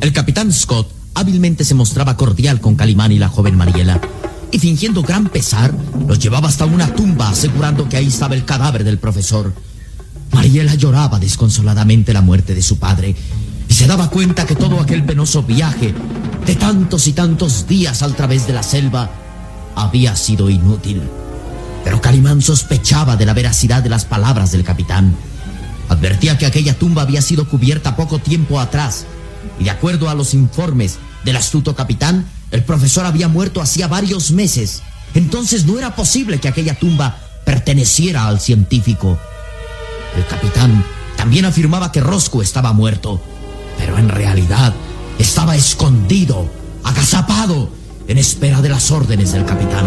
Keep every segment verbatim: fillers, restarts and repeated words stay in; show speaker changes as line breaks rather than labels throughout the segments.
El capitán Scott hábilmente se mostraba cordial con Calimán y la joven Mariela, y fingiendo gran pesar, los llevaba hasta una tumba, asegurando que ahí estaba el cadáver del profesor. Mariela lloraba desconsoladamente la muerte de su padre, y se daba cuenta que todo aquel penoso viaje de tantos y tantos días al través de la selva había sido inútil. Pero Calimán sospechaba de la veracidad de las palabras del capitán. Advertía que aquella tumba había sido cubierta poco tiempo atrás, y de acuerdo a los informes del astuto capitán, el profesor había muerto hacía varios meses. Entonces no era posible que aquella tumba perteneciera al científico. El capitán también afirmaba que Roscoe estaba muerto, pero en realidad estaba escondido, agazapado, en espera de las órdenes del capitán.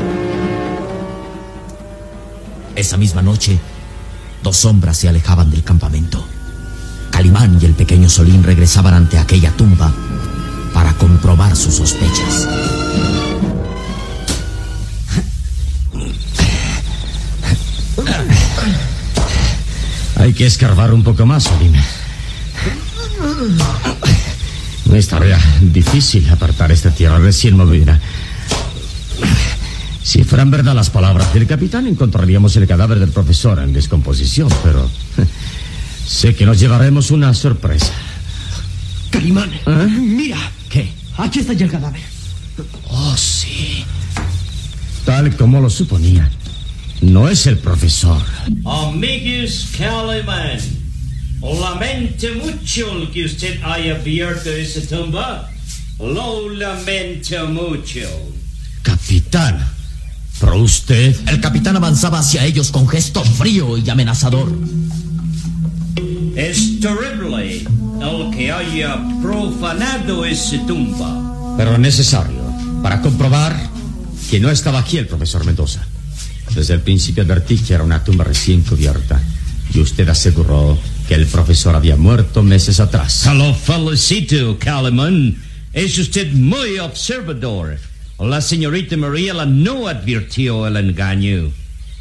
Esa misma noche, dos sombras se alejaban del campamento. Calimán y el pequeño Solín regresaban ante aquella tumba para comprobar sus sospechas.
Hay que escarbar un poco más, Solín. No es tarea difícil apartar esta tierra recién movida. Si fueran verdad las palabras del capitán, encontraríamos el cadáver del profesor en descomposición, pero sé que nos llevaremos una sorpresa.
Calimán, ¿eh? Mira.
¿Qué?
Aquí está ya el cadáver.
Oh, sí. Tal como lo suponía. No es el profesor.
Amigos Calimán, lamento mucho el que usted haya abierto esa tumba. Lo lamento mucho.
Capitán, ¿pero usted?
El capitán avanzaba hacia ellos con gesto frío y amenazador.
Es terrible el que haya profanado esa tumba.
Pero necesario para comprobar que no estaba aquí el profesor Mendoza. Desde el principio advertí que era una tumba recién cubierta, y usted aseguró que el profesor había muerto meses atrás.
Lo felicito, Calimán. Es usted muy observador. La señorita Mariela no advirtió el engaño.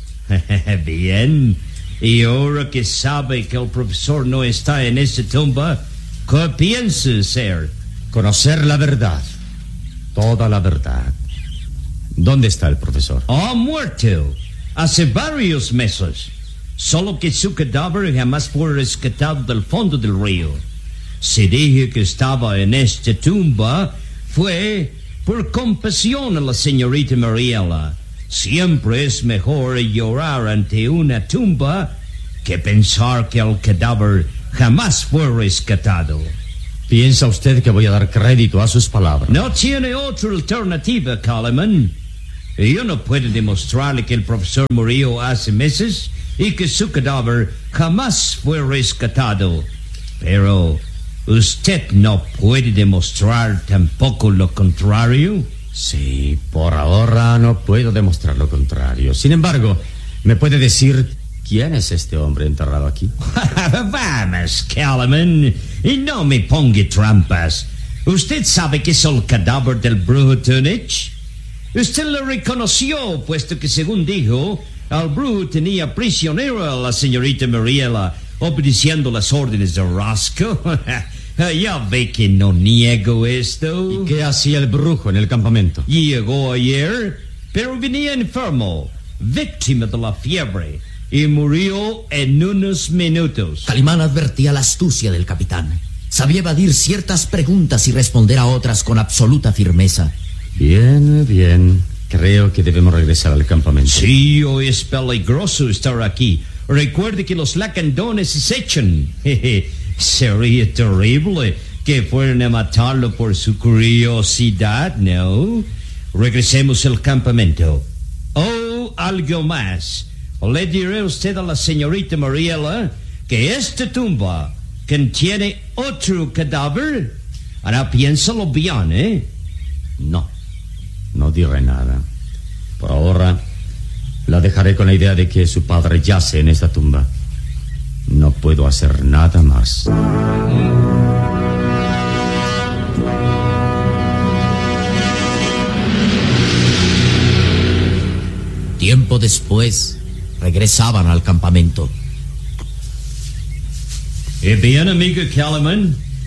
Bien. Y ahora que sabe que el profesor no está en esa tumba, ¿qué piensa hacer?
Conocer la verdad. Toda la verdad. ¿Dónde está el profesor?
Ha muerto. Hace varios meses. Solo que su cadáver jamás fue rescatado del fondo del río. Se dijo que estaba en esta tumba fue por compasión a la señorita Mariela. Siempre es mejor llorar ante una tumba que pensar que el cadáver jamás fue rescatado.
¿Piensa usted que voy a dar crédito a sus palabras?
No tiene otra alternativa, Calimán. Yo no puedo demostrarle que el profesor murió hace meses y que su cadáver jamás fue rescatado. Pero usted no puede demostrar tampoco lo contrario.
Sí, por ahora no puedo demostrar lo contrario. Sin embargo, ¿me puede decir quién es este hombre enterrado aquí?
Vamos, Calimán, y no me ponga trampas. ¿Usted sabe que es el cadáver del brujo Tunich? Usted lo reconoció, puesto que, según dijo, el brujo tenía prisionero a la señorita Mariela, obedeciendo las órdenes de Roscoe. Ya ve que no niego esto.
¿Y qué hacía el brujo en el campamento?
Llegó ayer, pero venía enfermo, víctima de la fiebre, y murió en unos minutos.
Calimán advertía la astucia del capitán. Sabía evadir ciertas preguntas y responder a otras con absoluta firmeza.
Bien, bien. Creo que debemos regresar al campamento.
Sí, hoy es peligroso estar aquí. Recuerde que los lacandones se echan. Sería terrible que fueran a matarlo por su curiosidad, ¿no? Regresemos al campamento. Oh, algo más. Le diré a usted a la señorita Mariela que esta tumba contiene otro cadáver. Ahora piénsalo bien, ¿eh?
No, no diré nada. Por ahora, la dejaré con la idea de que su padre yace en esta tumba. No puedo hacer nada más.
Tiempo después, regresaban al campamento.
Y bien, amigo Calimán,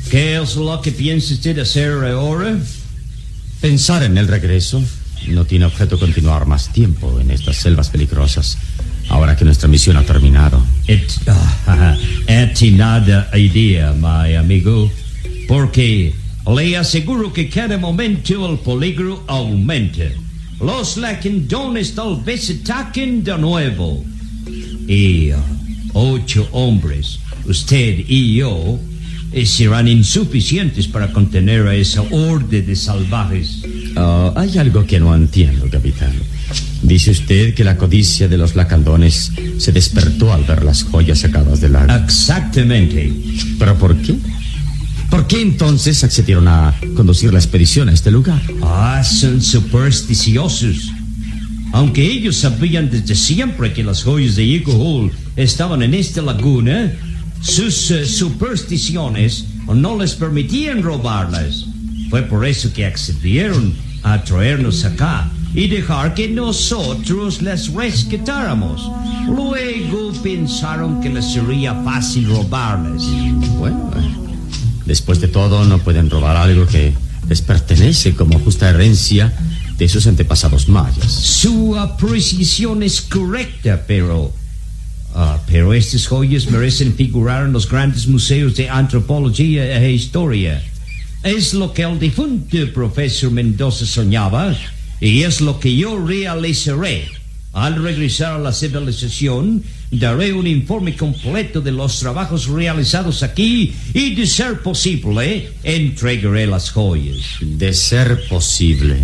¿Qué es lo que piensa usted hacer ahora?
Pensar en el regreso. No tiene objeto continuar más tiempo en estas selvas peligrosas, ahora que nuestra misión ha terminado.
Et, uh, et nada idea, mi amigo, porque le aseguro que cada momento el peligro aumenta. Los lacandones tal vez ataquen de nuevo. Y uh, ocho hombres, usted y yo, eh, serán insuficientes para contener a esa horde de salvajes.
Uh, hay algo que no entiendo, capitán. Dice usted que la codicia de los lacandones se despertó al ver las joyas sacadas del lago.
Exactamente.
¿Pero por qué? ¿Por qué entonces accedieron a conducir la expedición a este lugar?
Ah, son supersticiosos. Aunque ellos sabían desde siempre que las joyas de Eagle Hall estaban en esta laguna, sus uh, supersticiones no les permitían robarlas. Fue por eso que accedieron a traernos acá y dejar que nosotros las rescatáramos. Luego pensaron que les sería fácil robarlas.
Bueno, después de todo, no pueden robar algo que les pertenece como justa herencia de sus antepasados mayas.
Su apreciación es correcta, pero... Uh, pero estas joyas merecen figurar en los grandes museos de antropología e historia. Es lo que el difunto profesor Mendoza soñaba y es lo que yo realizaré. Al regresar a la civilización, daré un informe completo de los trabajos realizados aquí y, de ser posible, entregaré las joyas.
De ser posible.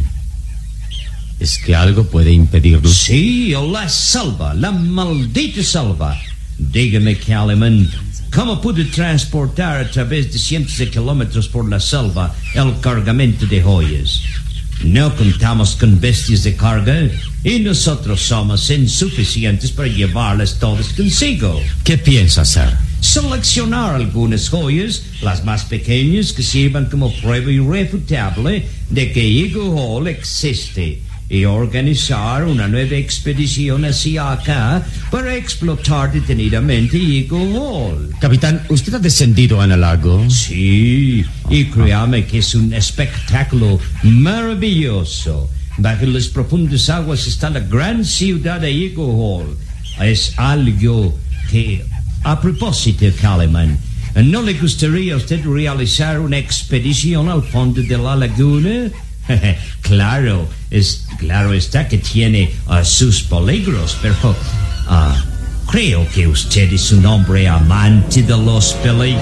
¿Es que algo puede impedirlo?
Sí, la selva, la maldita selva. Dígame, Calimán, ¿cómo pude transportar a través de cientos de kilómetros por la selva el cargamento de joyas? No contamos con bestias de carga y nosotros somos insuficientes para llevarlas todas consigo.
¿Qué piensa hacer?
Seleccionar algunas joyas, las más pequeñas, que sirvan como prueba irrefutable de que Eagle Hall existe, y organizar una nueva expedición hacia acá para explotar detenidamente Eagle Hall.
Capitán, ¿usted ha descendido en el lago?
Sí, y créame que es un espectáculo maravilloso. Bajo las profundas aguas está la gran ciudad de Eagle Hall. Es algo que, a propósito, Calimán, ¿no le gustaría a usted realizar una expedición al fondo de la laguna? Claro, es, claro está que tiene uh, sus peligros, pero uh, creo que usted es un hombre amante de los peligros.